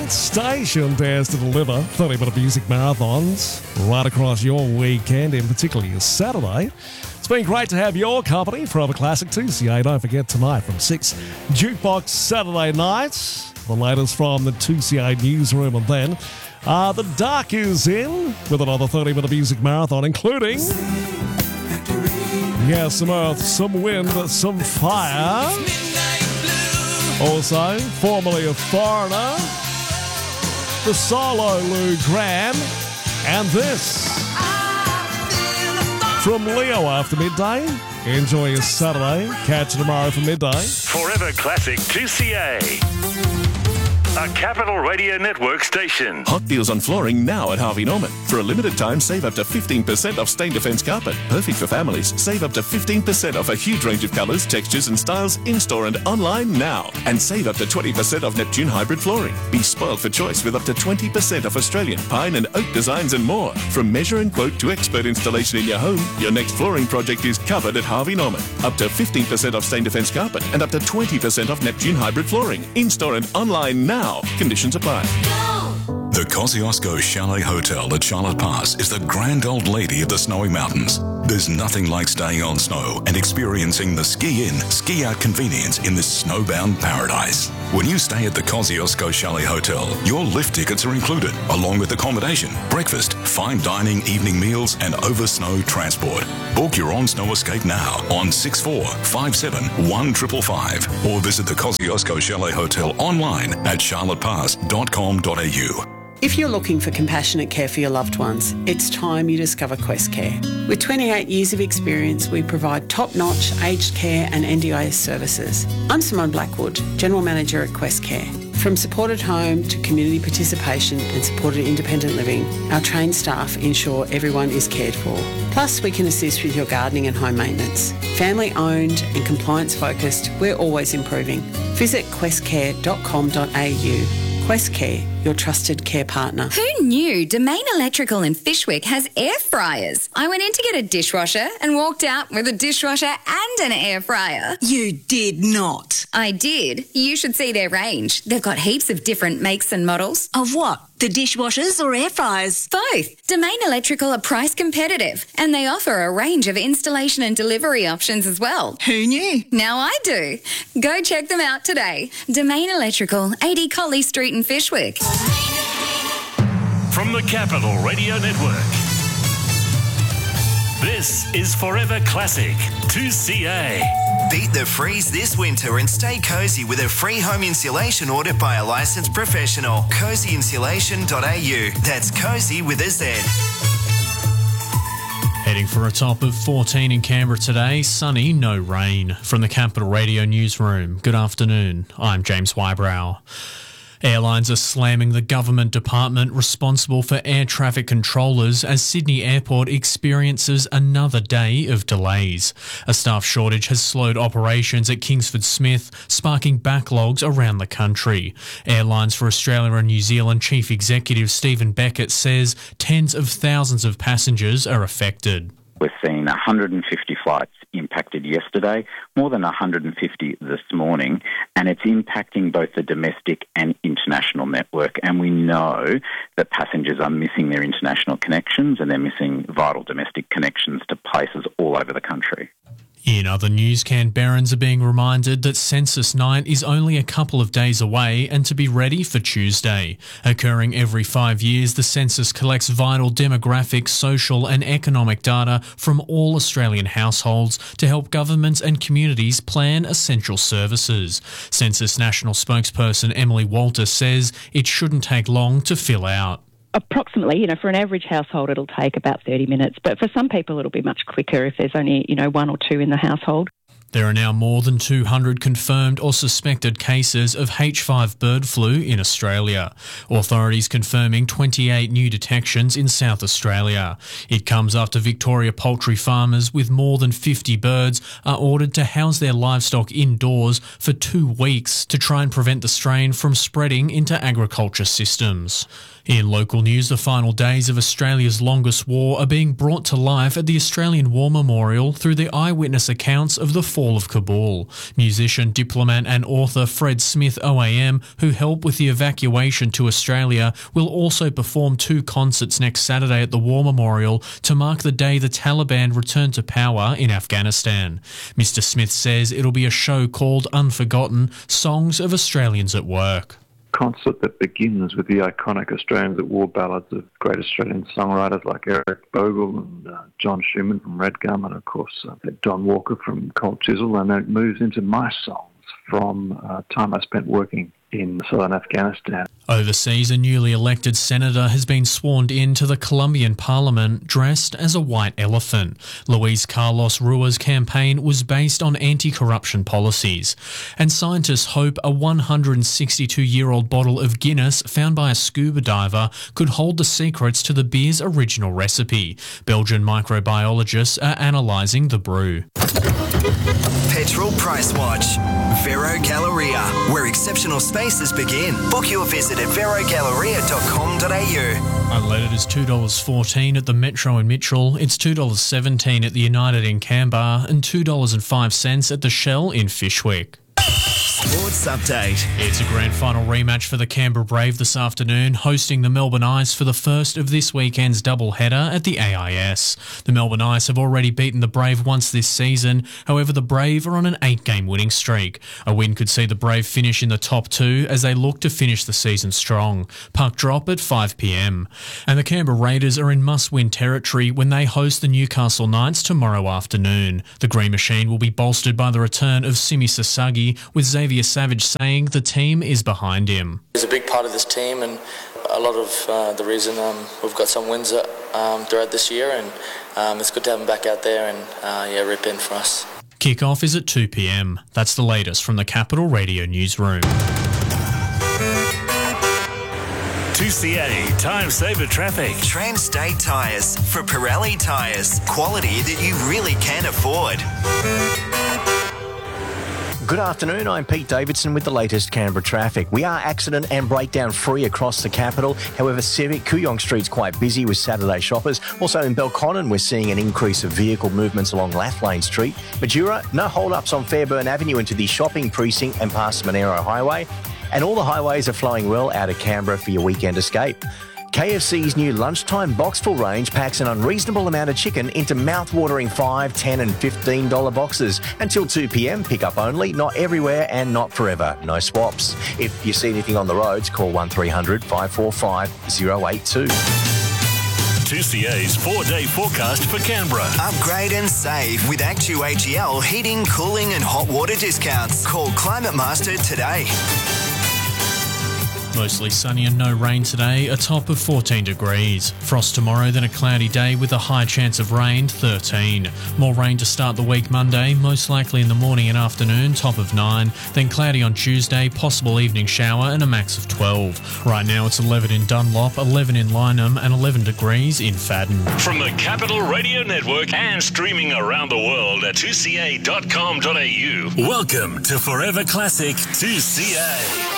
great station dares to deliver 30-minute music marathons right across your weekend, and particularly your Saturday. It's been great to have your company for Forever Classic 2CA. Don't forget tonight from 6, Jukebox Saturday night. The latest from the 2CA newsroom, and then The Dark is in with another 30-minute music marathon, including some earth, some wind, some fire. Also, formerly a foreigner, the solo Lou Gramm, and this from Leo after midday. Enjoy your Saturday. Catch you tomorrow for midday. Forever Classic 2CA. A Capital Radio Network station. Hot deals on flooring now at Harvey Norman. For a limited time, save up to 15% off Stain Defence carpet. Perfect for families. Save up to 15% off a huge range of colours, textures and styles in-store and online now. And save up to 20% off Neptune hybrid flooring. Be spoiled for choice with up to 20% off Australian pine and oak designs and more. From measure and quote to expert installation in your home, your next flooring project is covered at Harvey Norman. Up to 15% off Stain Defence carpet and up to 20% off Neptune hybrid flooring. In-store and online now. Conditions apply. The Kosciuszko Chalet Hotel at Charlotte Pass is the grand old lady of the snowy mountains. There's nothing like staying on snow and experiencing the ski-in, ski-out convenience in this snowbound paradise. When you stay at the Kosciuszko Chalet Hotel, your lift tickets are included, along with accommodation, breakfast, fine dining, evening meals, and over-snow transport. Book your on-snow escape now on 6457 1555 or visit the Kosciuszko Chalet Hotel online at charlottepass.com.au. If you're looking for compassionate care for your loved ones, it's time you discover Quest Care. With 28 years of experience, we provide top-notch aged care and NDIS services. I'm Simone Blackwood, General Manager at Quest Care. From supported home to community participation and supported independent living, our trained staff ensure everyone is cared for. Plus, we can assist with your gardening and home maintenance. Family-owned and compliance-focused, we're always improving. Visit questcare.com.au. Quest Care, your trusted care partner. Who knew Domain Electrical in Fyshwick has air fryers? I went in to get a dishwasher and walked out with a dishwasher and an air fryer. You did not. I did. You should see their range. They've got heaps of different makes and models. Of what? The dishwashers or air fryers? Both. Domain Electrical are price competitive and they offer a range of installation and delivery options as well. Who knew? Now I do. Go check them out today. Domain Electrical, 80 Colley Street in Fyshwick. From the Capital Radio Network, this is Forever Classic 2CA. Beat the freeze this winter and stay cosy with a free home insulation audit by a licensed professional. Cozyinsulation.au. That's cozy with a Z. Heading for a top of 14 in Canberra today. Sunny, no rain. From the Capital Radio Newsroom, good afternoon. I'm James Wybrow. Airlines are slamming the government department responsible for air traffic controllers as Sydney Airport experiences another day of delays. A staff shortage has slowed operations at Kingsford Smith, sparking backlogs around the country. Airlines for Australia and New Zealand Chief Executive Stephen Beckett says tens of thousands of passengers are affected. We're seeing 150 flights impacted yesterday, more than 150 this morning, and it's impacting both the domestic and international network. And we know that passengers are missing their international connections and they're missing vital domestic connections to places all over the country. In other news, Canberrans are being reminded that Census Night is only a couple of days away and to be ready for Tuesday. Occurring every 5 years, the census collects vital demographic, social and economic data from all Australian households to help governments and communities plan essential services. Census National spokesperson Emily Walter says it shouldn't take long to fill out. Approximately, for an average household, it'll take about 30 minutes. But for some people, it'll be much quicker if there's only, one or two in the household. There are now more than 200 confirmed or suspected cases of H5 bird flu in Australia. Authorities confirming 28 new detections in South Australia. It comes after Victoria poultry farmers with more than 50 birds are ordered to house their livestock indoors for 2 weeks to try and prevent the strain from spreading into agriculture systems. In local news, the final days of Australia's longest war are being brought to life at the Australian War Memorial through the eyewitness accounts of the fall of Kabul. Musician, diplomat and author Fred Smith OAM, who helped with the evacuation to Australia, will also perform 2 concerts next Saturday at the War Memorial to mark the day the Taliban returned to power in Afghanistan. Mr. Smith says it'll be a show called Unforgotten, Songs of Australians at Work. Concert that begins with the iconic Australians at War ballads of great Australian songwriters like Eric Bogle and John Schumann from Red Gum, and of course Don Walker from Cold Chisel, and then it moves into my songs from time I spent working in southern Afghanistan. Overseas, a newly elected senator has been sworn into the Colombian parliament dressed as a white elephant. Luis Carlos Rua's campaign was based on anti-corruption policies, and scientists hope a 162-year-old bottle of Guinness found by a scuba diver could hold the secrets to the beer's original recipe. Belgian microbiologists are analysing the brew. Petrol Price Watch. Vero Galleria, where exceptional spaces begin. Book your visit at verogalleria.com.au. Unleaded is $2.14 at the Metro in Mitchell. It's $2.17 at the United in Canberra and $2.05 at the Shell in Fyshwick. Sports Update. It's a grand final rematch for the Canberra Brave this afternoon, hosting the Melbourne Ice for the first of this weekend's doubleheader at the AIS. The Melbourne Ice have already beaten the Brave once this season. However, the Brave are on an 8-game winning streak. A win could see the Brave finish in the top 2 as they look to finish the season strong. Puck drop at 5 p.m. And the Canberra Raiders are in must-win territory when they host the Newcastle Knights tomorrow afternoon. The Green Machine will be bolstered by the return of Simi Sasagi, with Xavier Savage saying the team is behind him. He's a big part of this team, and a lot of the reason we've got some wins throughout this year, and it's good to have him back out there and rip in for us. Kick-off is at 2 p.m. That's the latest from the Capital Radio Newsroom. 2CA Time Saver Traffic. Trans-State Tyres. For Pirelli Tyres. Quality that you really can afford. Good afternoon, I'm Pete Davidson with the latest Canberra traffic. We are accident and breakdown free across the capital. However, Civic Kooyong Street's quite busy with Saturday shoppers. Also in Belconnen, we're seeing an increase of vehicle movements along Lathlane Street. Majura, no hold-ups on Fairburn Avenue into the shopping precinct and past Monero Highway. And all the highways are flowing well out of Canberra for your weekend escape. KFC's new lunchtime Boxful range packs an unreasonable amount of chicken into mouth-watering $5, $10 and $15 boxes. Until 2 p.m, pick up only, not everywhere and not forever. No swaps. If you see anything on the roads, call 1300 545 082. 2CA's 4-day forecast for Canberra. Upgrade and save with Actu-HEL heating, cooling and hot water discounts. Call Climate Master today. Mostly sunny and no rain today, a top of 14 degrees. Frost tomorrow, then a cloudy day with a high chance of rain, 13. More rain to start the week Monday, most likely in the morning and afternoon, top of 9. Then cloudy on Tuesday, possible evening shower and a max of 12. Right now it's 11 in Dunlop, 11 in Lyneham and 11 degrees in Fadden. From the Capital Radio Network and streaming around the world at 2ca.com.au. Welcome to Forever Classic 2CA.